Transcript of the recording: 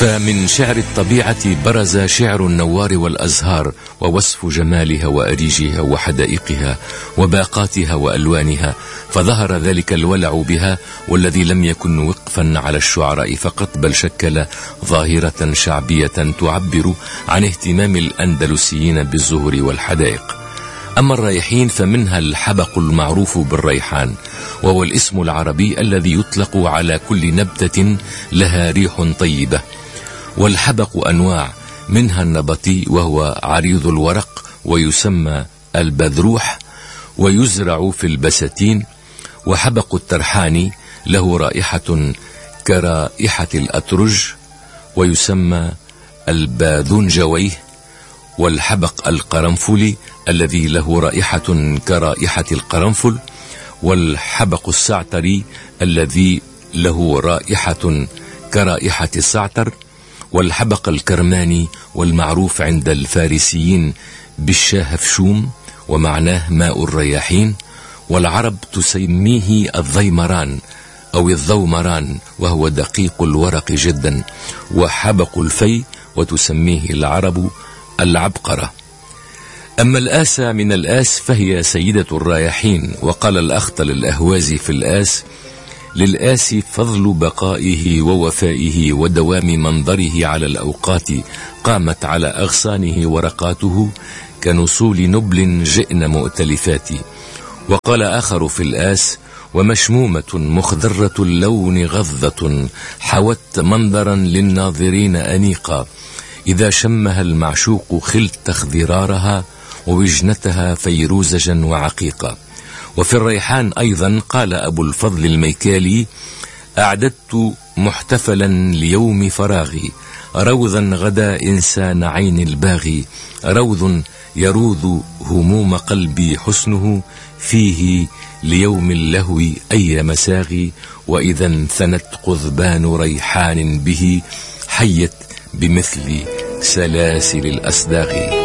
فمن شعر الطبيعة برز شعر النوار والأزهار ووصف جمالها وأريجها وحدائقها وباقاتها وألوانها، فظهر ذلك الولع بها والذي لم يكن وقفا على الشعراء فقط، بل شكل ظاهرة شعبية تعبر عن اهتمام الأندلسيين بالزهور والحدائق. أما الريحين فمنها الحبق المعروف بالريحان، وهو الاسم العربي الذي يطلق على كل نبتة لها ريح طيبة. والحبق أنواع، منها النبطي وهو عريض الورق ويسمى البذروح ويزرع في البساتين، وحبق الترحاني له رائحة كرائحة الأترج ويسمى الباذنجويه، والحبق القرنفلي الذي له رائحة كرائحة القرنفل، والحبق السعتري الذي له رائحة كرائحة السعتر، والحبق الكرماني والمعروف عند الفارسيين بالشاهفشوم ومعناه ماء الرياحين، والعرب تسميه الضيمران أو الضومران وهو دقيق الورق جدا، وحبق الفي وتسميه العرب العبقرة. أما الآس من الآس فهي سيدة الرياحين، وقال الأخطل الأهوازي في الآس: للآس فضل بقائه ووفائه ودوام منظره على الأوقات، قامت على أغصانه ورقاته كنصول نبل جئن مؤتلفات. وقال آخر في الآس: ومشمومة مخضرة اللون غضة حوت منظرا للناظرين أنيقا، إذا شمها المعشوق خلت اخضرارها ووجنتها فيروزجا وعقيقا. وفي الريحان أيضا قال أبو الفضل الميكالي: أعددت محتفلا ليوم فراغي، روضا غدا إنسان عين الباغي، روض يروض هموم قلبي حسنه، فيه ليوم اللهو أي مساغي، وإذا انثنت قضبان ريحان به، حيت بمثل سلاسل الأصداغ.